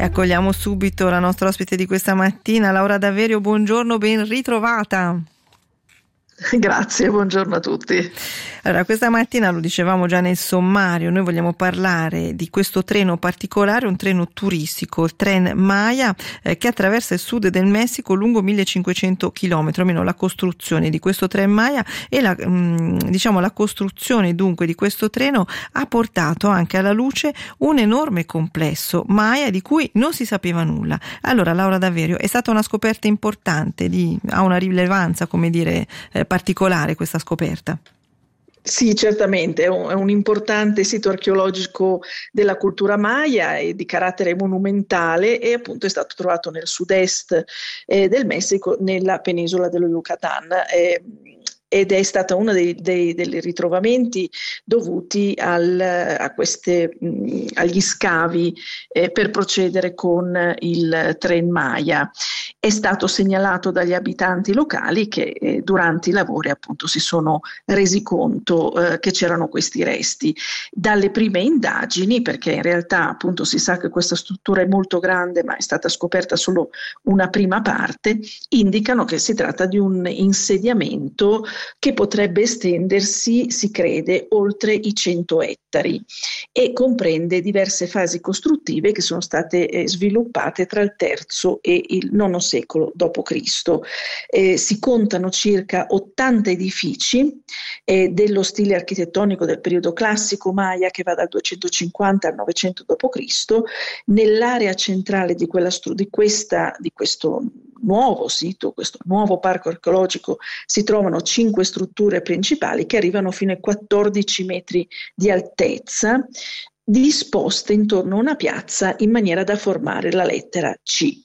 E accogliamo subito la nostra ospite di questa mattina, Laura Daverio. Buongiorno, ben ritrovata. Grazie, buongiorno a tutti. Allora, questa mattina, lo dicevamo già nel sommario, noi vogliamo parlare di questo treno particolare, un treno turistico, il Tren Maya, che attraversa il sud del Messico lungo 1500 chilometri, almeno la costruzione di questo Tren Maya e la costruzione dunque di questo treno ha portato anche alla luce un enorme complesso Maya di cui non si sapeva nulla. Allora, Laura Daverio, è stata una scoperta importante, ha una rilevanza, particolare questa scoperta? Sì, certamente, è un importante sito archeologico della cultura maya e di carattere monumentale e appunto è stato trovato nel sud-est del Messico, nella penisola dello Yucatan. Ed è stata uno dei ritrovamenti dovuti agli scavi per procedere con il Tren Maya. È stato segnalato dagli abitanti locali che durante i lavori appunto si sono resi conto che c'erano questi resti. Dalle prime indagini, perché in realtà appunto si sa che questa struttura è molto grande ma è stata scoperta solo una prima parte, indicano che si tratta di un insediamento che potrebbe estendersi, si crede, oltre i 100 ettari e comprende diverse fasi costruttive che sono state sviluppate tra il III e il IX secolo d.C. Si contano circa 80 edifici dello stile architettonico del periodo classico Maya che va dal 250 al 900 d.C. Nell'area centrale di questo nuovo sito, questo nuovo parco archeologico, si trovano 5 strutture principali che arrivano fino ai 14 metri di altezza, disposte intorno a una piazza in maniera da formare la lettera C.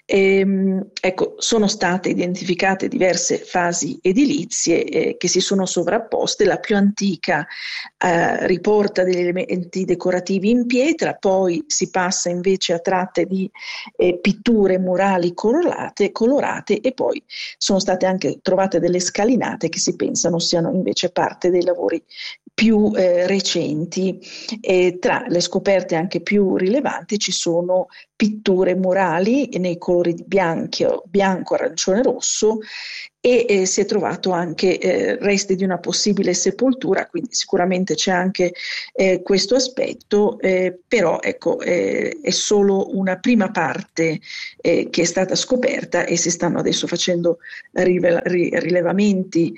Sono state identificate diverse fasi edilizie che si sono sovrapposte. La più antica riporta degli elementi decorativi in pietra, poi si passa invece a tratte di pitture murali colorate e poi sono state anche trovate delle scalinate che si pensano siano invece parte dei lavori più recenti. Tra le scoperte anche più rilevanti ci sono pitture murali nei colori di bianco, arancione e rosso e si è trovato anche resti di una possibile sepoltura, quindi sicuramente c'è anche questo aspetto, però è solo una prima parte che è stata scoperta e si stanno adesso facendo rilevamenti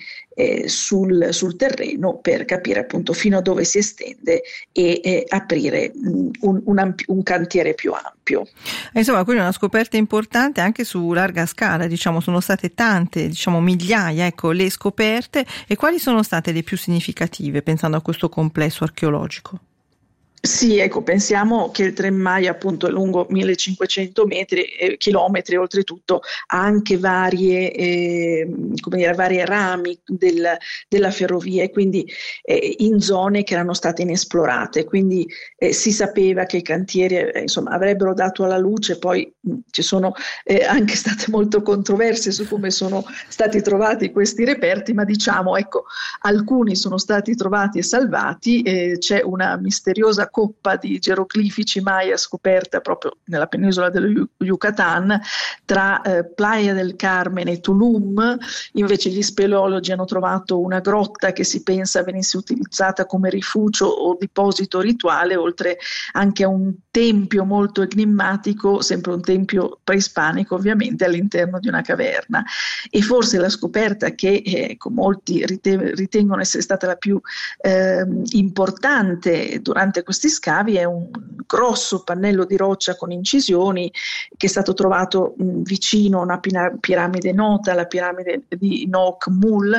sul terreno per capire appunto fino a dove si estende e aprire un cantiere più ampio. Insomma, quindi una scoperta importante anche su larga scala, sono state tante, migliaia, le scoperte. E quali sono state le più significative pensando a questo complesso archeologico? Sì, pensiamo che il Tren Maya appunto è lungo 1500 chilometri, oltretutto ha anche varie rami della ferrovia e quindi in zone che erano state inesplorate, quindi si sapeva che i cantieri avrebbero dato alla luce, poi ci sono anche state molto controversie su come sono stati trovati questi reperti, ma alcuni sono stati trovati e salvati, c'è una misteriosa coppa di geroglifici Maya scoperta proprio nella penisola dello Yucatan tra Playa del Carmen e Tulum. Invece gli speleologi hanno trovato una grotta che si pensa venisse utilizzata come rifugio o deposito rituale, oltre anche a un tempio molto enigmatico, sempre un tempio preispanico ovviamente, all'interno di una caverna. E forse la scoperta che molti ritengono essere stata la più importante durante questi scavi è un grosso pannello di roccia con incisioni che è stato trovato vicino a una piramide nota, la piramide di Nok Mul,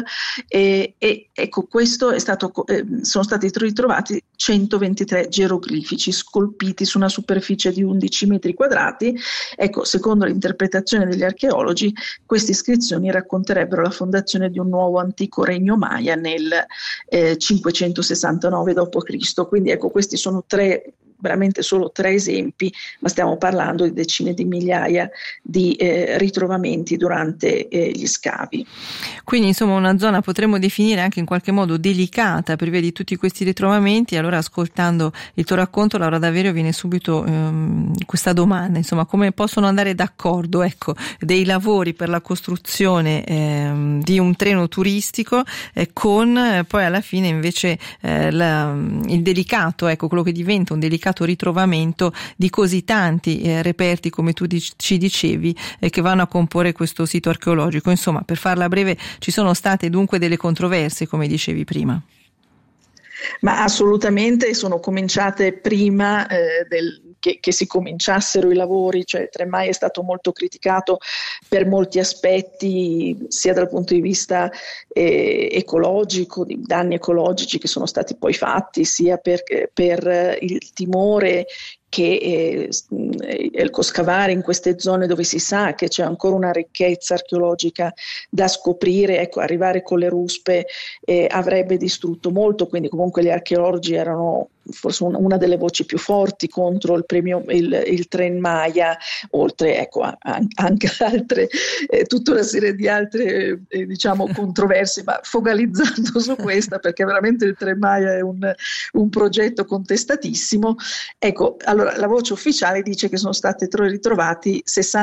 questo sono stati ritrovati 123 geroglifici scolpiti su una superficie di 11 metri quadrati. Secondo l'interpretazione degli archeologi, queste iscrizioni racconterebbero la fondazione di un nuovo antico regno Maya nel 569 d.C. Quindi questi sono tre veramente solo 3 esempi, ma stiamo parlando di decine di migliaia di ritrovamenti durante gli scavi. Quindi insomma una zona potremmo definire anche in qualche modo delicata per via di tutti questi ritrovamenti. Allora, ascoltando il tuo racconto, Laura Daverio, viene subito questa domanda, insomma, come possono andare d'accordo, ecco, dei lavori per la costruzione di un treno turistico con poi alla fine invece il delicato, ecco, quello che diventa un delicato ritrovamento di così tanti reperti, come tu ci dicevi, che vanno a comporre questo sito archeologico. Insomma, per farla breve, ci sono state dunque delle controversie, come dicevi prima. Ma assolutamente, sono cominciate prima che si cominciassero i lavori, cioè Tre Maie è stato molto criticato per molti aspetti, sia dal punto di vista ecologico, di danni ecologici che sono stati poi fatti, sia per il timore che scavare in queste zone dove si sa che c'è ancora una ricchezza archeologica da scoprire, ecco, arrivare con le ruspe avrebbe distrutto molto, quindi comunque gli archeologi erano forse una delle voci più forti contro il Tren Maya, oltre ecco, anche altre, tutta una serie di altre diciamo controversie, ma focalizzando su questa perché veramente il Tren Maya è un progetto contestatissimo. Ecco, allora la voce ufficiale dice che sono stati ritrovati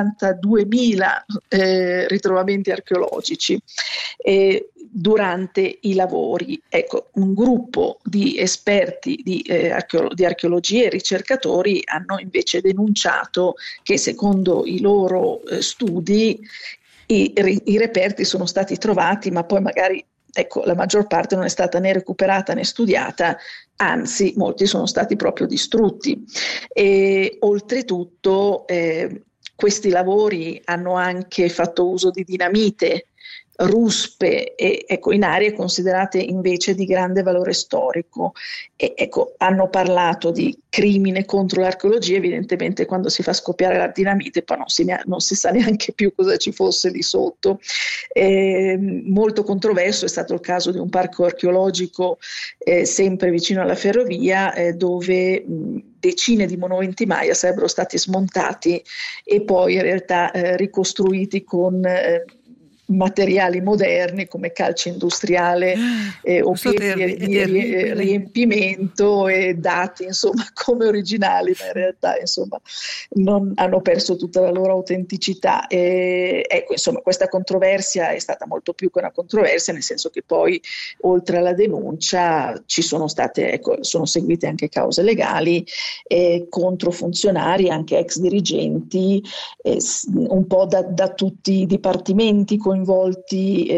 62.000 ritrovamenti archeologici durante i lavori. Ecco, un gruppo di esperti di archeologia e ricercatori hanno invece denunciato che secondo i loro studi i reperti sono stati trovati, ma poi magari ecco, la maggior parte non è stata né recuperata né studiata, anzi molti sono stati proprio distrutti. E oltretutto questi lavori hanno anche fatto uso di dinamite, ruspe e ecco, in aree considerate invece di grande valore storico. E ecco, hanno parlato di crimine contro l'archeologia, evidentemente quando si fa scoppiare la dinamite poi non si sa neanche più cosa ci fosse lì sotto. Molto controverso è stato il caso di un parco archeologico sempre vicino alla ferrovia dove decine di monumenti Maya sarebbero stati smontati e poi in realtà ricostruiti con materiali moderni come calce industriale o piedi di riempimento e dati insomma come originali, ma in realtà insomma non hanno perso tutta la loro autenticità. Ecco, insomma, questa controversia è stata molto più che una controversia, nel senso che poi oltre alla denuncia ci sono state, ecco, sono seguite anche cause legali contro funzionari, anche ex dirigenti, un po' da tutti i dipartimenti coinvolti